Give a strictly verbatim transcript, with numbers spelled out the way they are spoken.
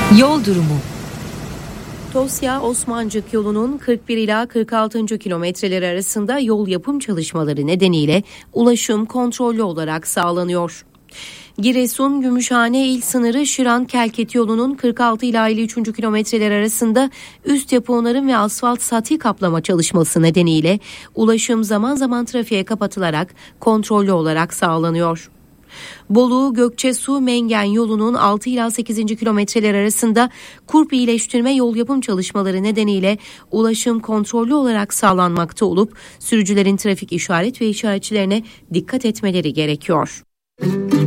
Yol durumu. Tosya-Osmancık yolunun kırk bir ila kırk altıncı kilometreleri arasında yol yapım çalışmaları nedeniyle ulaşım kontrollü olarak sağlanıyor. Giresun-Gümüşhane il sınırı Şiran-Kelket yolunun kırk altı ila elli üçüncü kilometreler arasında üst yapı onarım ve asfalt sathi kaplama çalışması nedeniyle ulaşım zaman zaman trafiğe kapatılarak kontrollü olarak sağlanıyor. Bolu-Gökçesu-Mengen yolunun altı ila sekizinci kilometreler arasında kurp iyileştirme yol yapım çalışmaları nedeniyle ulaşım kontrollü olarak sağlanmakta olup sürücülerin trafik işaret ve işaretçilerine dikkat etmeleri gerekiyor.